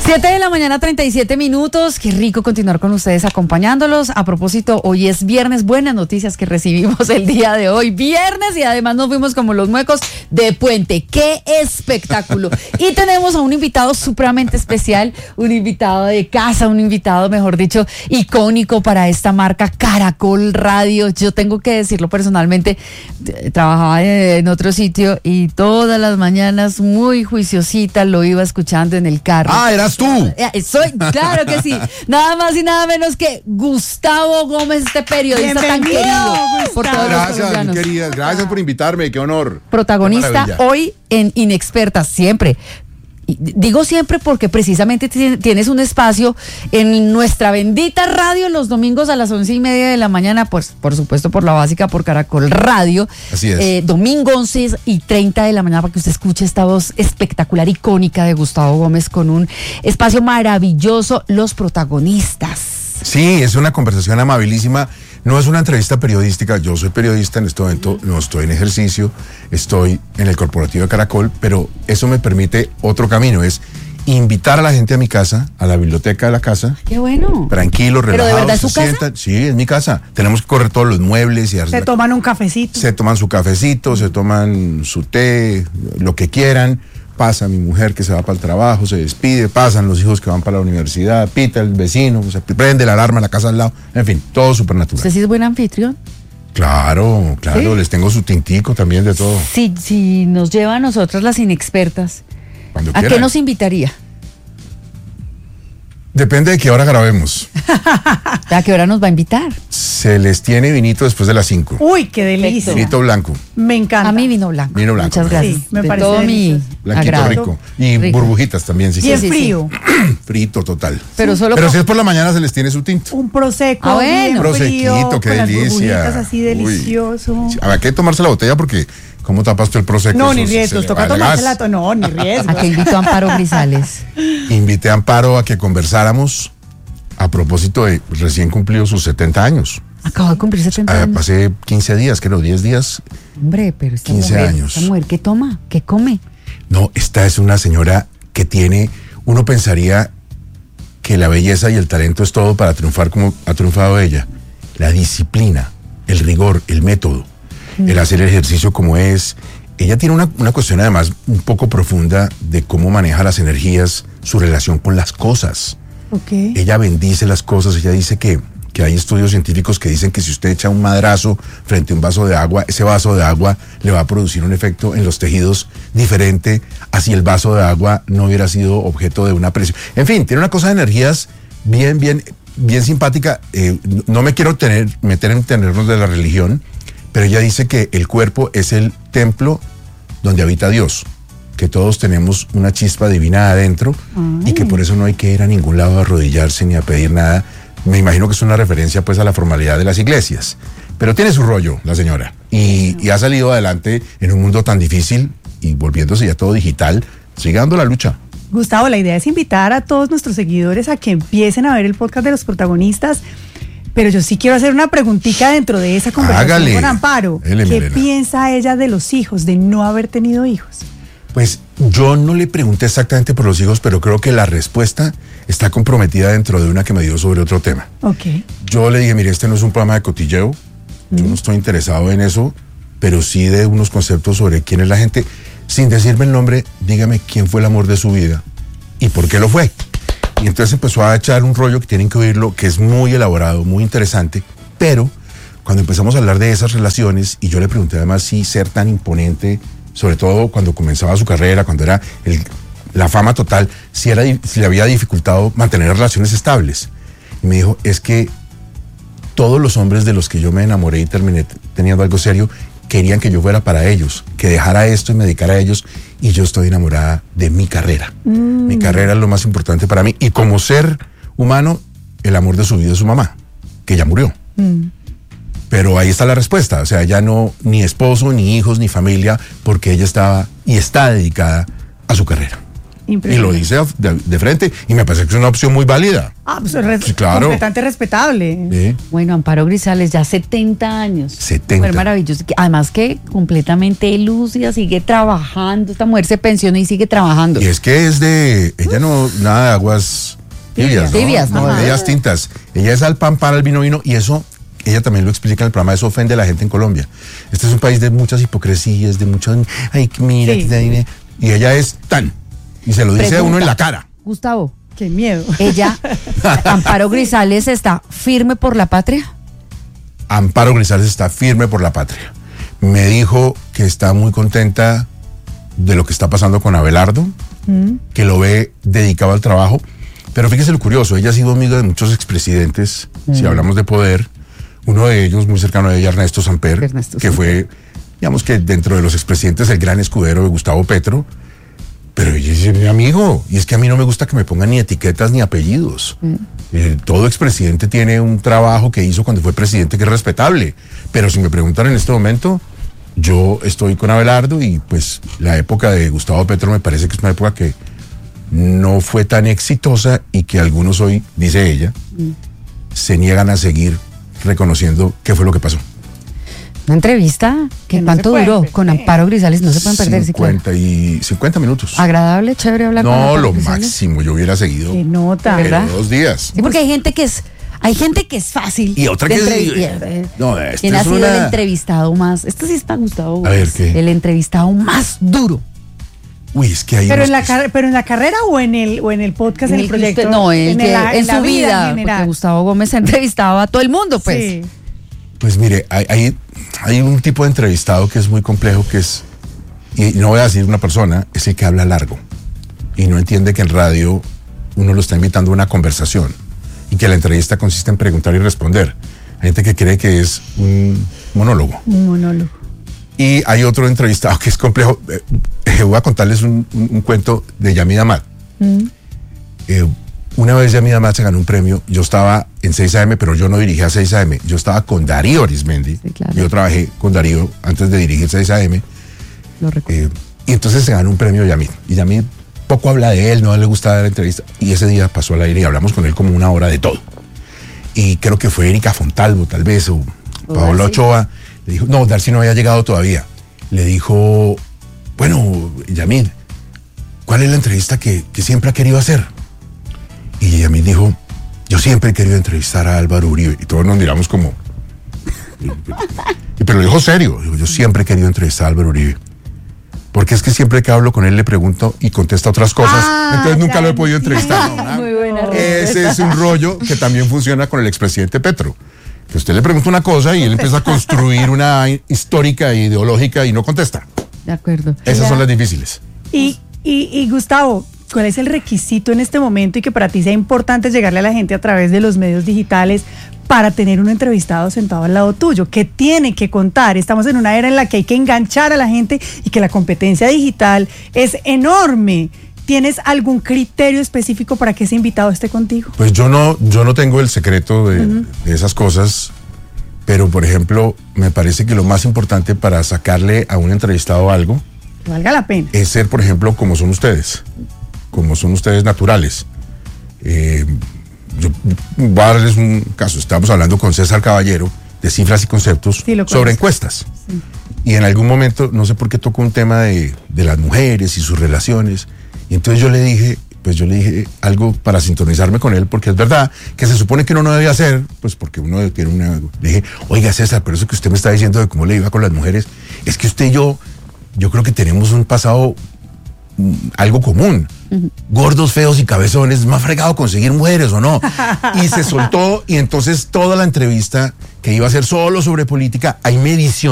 7:37 a.m. Qué rico continuar con ustedes acompañándolos. A propósito, hoy es viernes, buenas noticias que recibimos el día de hoy. Viernes y además nos fuimos como los muecos de puente. ¡Qué espectáculo! Y tenemos a un invitado supremamente especial, un invitado de casa, un invitado, mejor dicho, icónico para esta marca Caracol Radio. Yo tengo que decirlo personalmente, trabajaba en otro sitio y todas las mañanas muy juiciosita lo iba escuchando en el carro. Ah, eras tú. Soy, claro que sí. Nada más y nada menos que Gustavo Gómez, este periodista tan querido por todos los colombianos. Queridas, gracias por invitarme, qué honor. Protagonista hoy en Inexpertas, siempre. Digo siempre porque precisamente tienes un espacio en nuestra bendita radio los domingos a las 11:30 de la mañana, pues por supuesto por la básica, por Caracol Radio. Así es. Domingo 11:30 de la mañana para que usted escuche esta voz espectacular, icónica de Gustavo Gómez con un espacio maravilloso, Los Protagonistas. Sí, es una conversación amabilísima. No es una entrevista periodística. Yo soy periodista en este momento, no estoy en ejercicio, estoy en el corporativo de Caracol, pero eso me permite otro camino, es invitar a la gente a mi casa, a la biblioteca de la casa. ¡Qué bueno! Tranquilo, relajado. ¿Pero de verdad es su casa? Sientan. Sí, es mi casa. Tenemos que correr todos los muebles y se toman un cafecito. Se toman su cafecito, se toman su té, lo que quieran. Pasa mi mujer que se va para el trabajo, se despide, pasan los hijos que van para la universidad, pita el vecino, se prende la alarma en la casa al lado, en fin, todo súper natural. ¿Usted sí es buen anfitrión? Claro, ¿sí? Les tengo su tintico también de todo. Si nos lleva a nosotras las inexpertas, cuando ¿a qué nos invitaría? Depende de qué hora grabemos. ¿A qué hora nos va a invitar? Se les tiene vinito después de las 5. Uy, qué delicia. Vinito blanco. Me encanta. A mí vino blanco. Vino blanco. Muchas gracias. Sí, me parece todo delicioso. mi Blanquito agrado. rico. Y rico. Burbujitas también. Sí, Y es sí. frío. Frito total. Pero solo si es por la mañana se les tiene su tinto. Un prosecco. Ah, bueno. Bien Prosequito, frío, qué con las delicia. burbujitas así delicioso. Uy. Habrá que tomarse la botella porque ¿cómo tapas tú el prosecco? No, Eso ni se riesgos. le Toca va el tomarse gas. no, ni riesgos. ¿A qué invitó a Amparo Grisales? Invité a Amparo a que conversáramos a propósito de recién cumplido sus 70 años. Acabo de cumplir 70 años. Hace 15 días, creo, 10 días. Hombre, pero esta 15 mujer, años. esta mujer, ¿qué toma? ¿Qué come? No, esta es una señora que tiene, uno pensaría que la belleza y el talento es todo para triunfar como ha triunfado ella. La disciplina, el rigor, el método, el hacer el ejercicio como es. Ella tiene una cuestión además un poco profunda de cómo maneja las energías, su relación con las cosas. Okay. Ella bendice las cosas, ella dice que hay estudios científicos que dicen que si usted echa un madrazo frente a un vaso de agua, ese vaso de agua le va a producir un efecto en los tejidos diferente a si el vaso de agua no hubiera sido objeto de una presión. En fin, tiene una cosa de energías bien simpática. No me quiero meter en tenernos de la religión, pero ella dice que el cuerpo es el templo donde habita Dios, que todos tenemos una chispa divina adentro. Ay. Y que por eso no hay que ir a ningún lado a arrodillarse ni a pedir nada. Me imagino que es una referencia pues a la formalidad de las iglesias, pero tiene su rollo la señora y ha salido adelante en un mundo tan difícil y volviéndose ya todo digital, sigue dando la lucha. Gustavo, la idea es invitar a todos nuestros seguidores a que empiecen a ver el podcast de Los Protagonistas, pero yo sí quiero hacer una preguntita dentro de esa conversación. Hágale. Con Amparo. ¿Qué piensa ella de los hijos, de no haber tenido hijos? Pues yo no le pregunté exactamente por los hijos, pero creo que la respuesta está comprometida dentro de una que me dio sobre otro tema. Okay. Yo le dije, mire, este no es un programa de cotilleo, yo no estoy interesado en eso, pero sí de unos conceptos sobre quién es la gente. Sin decirme el nombre, dígame quién fue el amor de su vida y por qué lo fue. Y entonces empezó a echar un rollo que tienen que oírlo, que es muy elaborado, muy interesante, pero cuando empezamos a hablar de esas relaciones, y yo le pregunté además si ser tan imponente, sobre todo cuando comenzaba su carrera, cuando era la fama total, si le había dificultado mantener relaciones estables. Y me dijo, es que todos los hombres de los que yo me enamoré y terminé teniendo algo serio, querían que yo fuera para ellos, que dejara esto y me dedicara a ellos, y yo estoy enamorada de mi carrera. Mi carrera es lo más importante para mí, y como ser humano, el amor de su vida es su mamá, que ya murió. Pero ahí está la respuesta, o sea, ya no, ni esposo, ni hijos, ni familia, porque ella estaba y está dedicada a su carrera. Y lo dice de frente, y me parece que es una opción muy válida. Pues Sí, claro. completamente respetable. ¿Sí? Bueno, Amparo Grisales, ya 70 años. 70. Fue maravilloso. Además que completamente lúcida, sigue trabajando. Esta mujer se pensionó y sigue trabajando. Y es que ella no, nada de aguas tibias, ¿no? Tibias, no, ajá. de ellas tintas. Ella es al pan, para el vino, y eso, ella también lo explica en el programa, eso ofende a la gente en Colombia. Este es un país de muchas hipocresías, de muchas, ay, mira, Sí. y ella es tan, y se lo dice a uno en la cara. Gustavo, Qué miedo. ella, Amparo Grisales, está firme por la patria. Amparo Grisales está firme por la patria. Me dijo que está muy contenta de lo que está pasando con Abelardo, que lo ve dedicado al trabajo. Pero fíjese lo curioso, ella ha sido amiga de muchos expresidentes, si hablamos de poder. Uno de ellos, muy cercano a ella, Ernesto Samper, que fue, digamos que dentro de los expresidentes, el gran escudero de Gustavo Petro. Pero ella es mi amigo, y es que a mí no me gusta que me pongan ni etiquetas ni apellidos. Todo expresidente tiene un trabajo que hizo cuando fue presidente que es respetable. Pero si me preguntan en este momento, yo estoy con Abelardo, y pues la época de Gustavo Petro me parece que es una época que no fue tan exitosa, y que algunos hoy, dice ella, se niegan a seguir reconociendo qué fue lo que pasó. Una entrevista que Que no cuánto se pueden duró perder. con Amparo Grisales, no se pueden perder. Sí, claro. 50 minutos. Agradable, chévere hablar con No, Amparo lo Grisales. máximo, yo hubiera seguido. Qué nota. Pero ¿Verdad? 2 días. Sí, porque hay gente que es fácil. Y otra de que no, ¿Quién ha es sido el una... entrevistado más? Esto sí está Gustavo. A ver, ¿qué? El entrevistado más duro. Uy, es que hay Pero unos en la que- pero en la carrera o en el podcast, en el que proyecto. usted- no, en la su vida, en porque general. Gustavo Gómez ha entrevistado a todo el mundo, pues. Sí. Pues mire, hay un tipo de entrevistado que es muy complejo, que es, y no voy a decir una persona, es el que habla largo y no entiende que en radio uno lo está invitando a una conversación y que la entrevista consiste en preguntar y responder. Hay gente que cree que es un monólogo. Un monólogo. Y hay otro entrevistado que es complejo. Voy a contarles un cuento de Yamid Amad. Una vez Yamid Amad se ganó un premio. Yo estaba en 6 AM, pero yo no dirigía 6 AM. Yo estaba con Darío Arismendi. Sí, claro. Yo trabajé con Darío antes de dirigir 6 AM. Lo recuerdo. Y entonces se ganó un premio Yamid. Y Yamid poco habla de él, no le gusta dar entrevista. Y ese día pasó al aire y hablamos con él como 1 hora de todo. Y creo que fue Erika Fontalvo, tal vez, o Paola Darcy. Ochoa. Le dijo, no, Darcy no había llegado todavía. Le dijo, bueno, Yamid, ¿cuál es la entrevista que siempre ha querido hacer? Y Yamid dijo, yo siempre he querido entrevistar a Álvaro Uribe. Y todos nos miramos como... Pero lo dijo serio. Dijo, yo siempre he querido entrevistar a Álvaro Uribe. Porque es que siempre que hablo con él le pregunto y contesta otras cosas. Entonces nunca lo he podido entrevistar. No, Muy buena ese es un rollo que también funciona con el expresidente Petro. Que usted le pregunta una cosa y él empieza a construir una histórica, ideológica y no contesta. De acuerdo. Esas son las difíciles. Y Gustavo, ¿cuál es el requisito en este momento y que para ti sea importante llegarle a la gente a través de los medios digitales para tener un entrevistado sentado al lado tuyo? ¿Qué tiene que contar? Estamos en una era en la que hay que enganchar a la gente y que la competencia digital es enorme. ¿Tienes algún criterio específico para que ese invitado esté contigo? Pues yo no tengo el secreto de esas cosas, pero por ejemplo, me parece que lo más importante para sacarle a un entrevistado algo Que valga la pena. es ser, por ejemplo, como son ustedes naturales. Yo voy a darles un caso. Estábamos hablando con César Caballero de Cifras y Conceptos Sí, lo sobre conozco. encuestas. Y en algún momento, no sé por qué tocó un tema de las mujeres y sus relaciones. Y entonces yo le dije algo para sintonizarme con él, porque es verdad que se supone que uno no debe hacer, pues porque uno tiene una... Le dije, oiga César, pero eso que usted me está diciendo de cómo le iba con las mujeres, es que usted y yo creo que tenemos un pasado algo común. Gordos, feos y cabezones, ¿es más fregado conseguir mujeres o no? Y se soltó, y entonces toda la entrevista, que iba a ser solo sobre política, ahí me edicionó